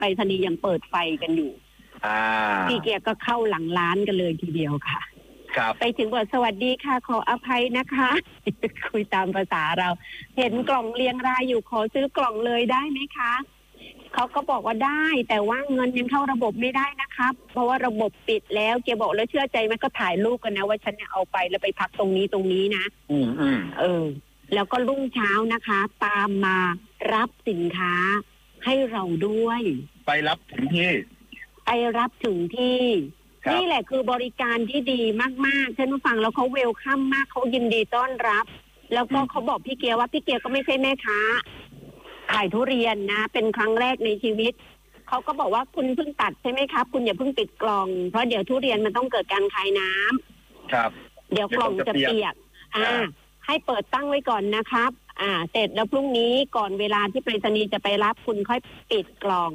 ไปรษณีย์ยังเปิดไฟกันอยู่พี่เกียร์ก็เข้าหลังร้านกันเลยทีเดียวค่ะไปถึงบอกสวัสดีค่ะขออภัยนะคะ คุยตามภาษาเราเห็นกล่องเรียงรายอยู่ขอซื้อกล่องเลยได้ไหมคะเขาก็บอกว่าได้แต่ว่าเงินยังเข้าระบบไม่ได้นะครับเพราะว่าระบบปิดแล้วเกียร์บอกแล้วเชื่อใจไหมก็ถ่ายรูปกันนะว่าฉันเนี่ยเอาไปแล้วไปพักตรงนี้นะแล้วก็รุ่งเช้านะคะตามมารับสินค้าให้เราด้วยไปรับถึงที่นี่แหละคือบริการที่ดีมากๆฉันฟังแล้วเขาเวลคัมมากเขายินดีต้อนรับแล้วก็เขาบอกพี่เกียร์ว่าพี่เกียร์ก็ไม่ใช่แม่ค้าขายทุเรียนนะเป็นครั้งแรกในชีวิตเขาก็บอกว่าคุณเพิ่งตัดใช่ไหมครับคุณอย่าเพิ่งปิดกล่องเพราะเดี๋ยวทุเรียนมันต้องเกิดการคายน้ำครับเดี๋ยวกล่องจะเปียกให้เปิดตั้งไว้ก่อนนะครับเสร็จแล้วพรุ่งนี้ก่อนเวลาที่ไปรษณีย์จะไปรับคุณค่อยปิดกล่อง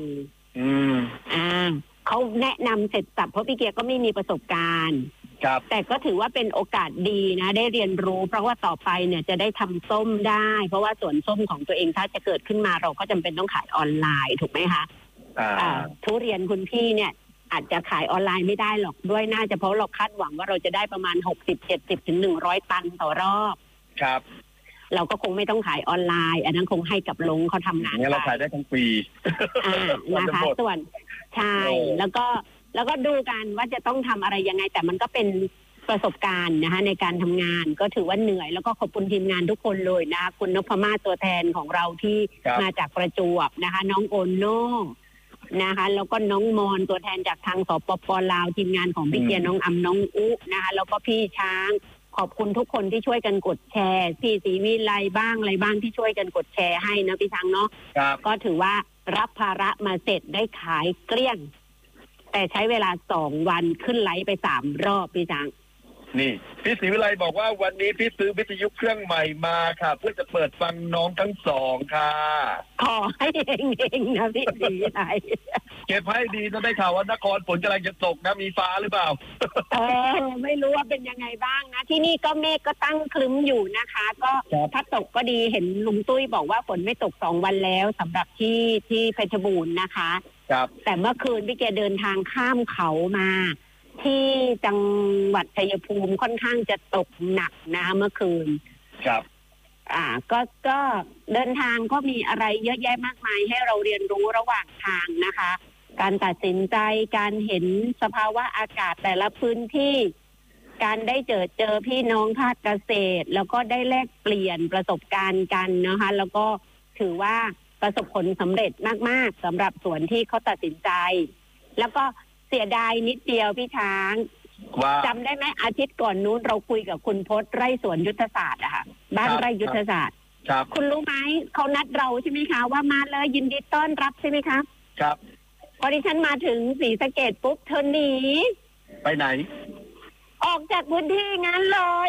เขาแนะนำเสร็จสับเพราะพี่เกียร์ก็ไม่มีประสบการณ์แต่ก็ถือว่าเป็นโอกาสดีนะได้เรียนรู้เพราะว่าต่อไปเนี่ยจะได้ทำส้มได้เพราะว่าสวนส้มของตัวเองถ้าจะเกิดขึ้นมาเราก็จำเป็นต้องขายออนไลน์ถูกไหมคะทุเรียนคุณพี่เนี่ยอาจจะขายออนไลน์ไม่ได้หรอกด้วยน่าจะเพราะเราคาดหวังว่าเราจะได้ประมาณ60-70 ถึง 100 ตันต่อรอบครับเราก็คงไม่ต้องขายออนไลน์อันนั้นคงให้กับลงเขาทำงานเนี่ยเราขายได้ทั้งปีนะคะส่วนใช่แล้วก็ดูกันว่าจะต้องทำอะไรยังไงแต่มันก็เป็นประสบการณ์นะคะในการทำงานก็ถือว่าเหนื่อยแล้วก็ขอบคุณทีมงานทุกคนเลยนะคะคุณนพมาศตัวแทนของเราที่มาจากประจวบนะคะน้องโอนโน่นะคะแล้วก็น้องมอนตัวแทนจากทางสปป.ลาวทีมงานของพี่เกียร์น้องอำน้องอุนะคะแล้วก็พี่ช้างขอบคุณทุกคนที่ช่วยกันกดแชร์พี่ศรีวิไลบ้างอะไรบ้างที่ช่วยกันกดแชร์ให้นะพี่ช้างเนาะก็ถือว่ารับภาระมาเสร็จได้ขายเกลี้ยงแต่ใช้เวลา2 วันขึ้นไลฟ์ไป3 รอบพี่ช้างนี่พี่ศรีวิไลบอกว่าวันนี้พี่ซื้อวิทยุเครื่องใหม่มาค่ะเพื่อจะเปิดฟังน้องทั้งสองค่ะขอให้เองๆนะพี่ศรีวิไลเก็บให้ดีจะได้ข่าวว่านครฝนกำลังจะตกนะมีฟ้าหรือเปล่าไม่รู้ว่าเป็นยังไงบ้างนะที่นี่ก็เมฆก็ตั้งครึ้มอยู่นะคะก็ถ้าตกก็ดีเห็นลุงตุ้ยบอกว่าฝนไม่ตก2 วันแล้วสำหรับที่เพชรบูรณ์นะคะครับแต่เมื่อคืนพี่แกเดินทางข้ามเขามาที่จังหวัดชัยภูมิค่อนข้างจะตกหนักนะเมื่อคืนครับก็เดินทางก็มีอะไรเยอะแยะมากมายให้เราเรียนรู้ระหว่างทางนะคะการตัดสินใจการเห็นสภาวะอากาศแต่ละพื้นที่การได้เจอพี่น้องภาคเกษตรแล้วก็ได้แลกเปลี่ยนประสบการณ์กันนะคะแล้วก็ถือว่าประสบผลสำเร็จมากๆสำหรับสวนที่เขาตัดสินใจแล้วก็เสียดายนิดเดียวพี่ช้างจำได้ไหมอาทิตย์ก่อนนู้นเราคุยกับคุณพจน์ไร่สวนยุทธศาสตร์อะค่ะบ้านไร่ยุทธศาสตร์คุณรู้ไหมเขานัดเราใช่ไหมคะว่ามาเลยยินดีต้อนรับใช่ไหมคะครับพอดิฉันมาถึงศรีสะเกษปุ๊บเธอหนีไปไหนออกจากพื้นที่งั้นเลย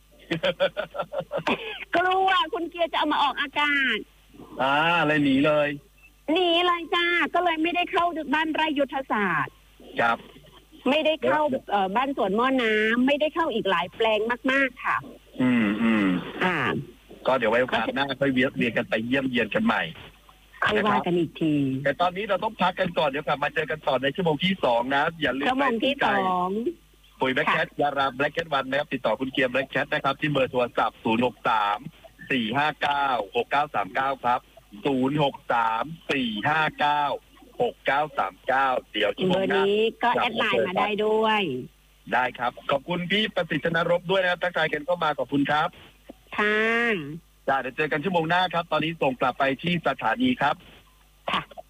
กลัวคุณเกียร์จะเอามาออกอากาศเลยหนีเลยจ้าก็เลยไม่ได้เข้าบ้านไร่ยุทธศาสตร์ครับไม่ได้เข้าบ้านสวนหม้อน้ำไม่ได้เข้าอีกหลายแปลงมากๆค่ะก็เดี๋ยวไว้โอกาสหน้าค่อยเวียนกันไปเยี่ยมเยียนกันใหม่ค่อยว่ากันอีกทีแต่ตอนนี้เราต้องพักกันก่อนเดี๋ยวกลับมาเจอกันต่อในชั่วโมงที่2นะอย่าลืมชั่วโมงที่2 ปุ๋ยแบล็คแคทยาราแบล็คแคทวันนะครับติดต่อคุณเกียร์แบล็คแคทนะครับที่เบอร์โทรศัพท์063-459-6939ครับ063-459-6939เดี๋ยวชั่วโมงหน้าก็แอดไลน์มาได้ด้วยได้ครับขอบคุณพี่ประสิทธิ์ชนรบด้วยนะครับทักทายกันเข้ามาขอบคุณครับค่ะเดี๋ยวเจอกันชั่วโมงหน้าครับตอนนี้ส่งกลับไปที่สถานีครับค่ะ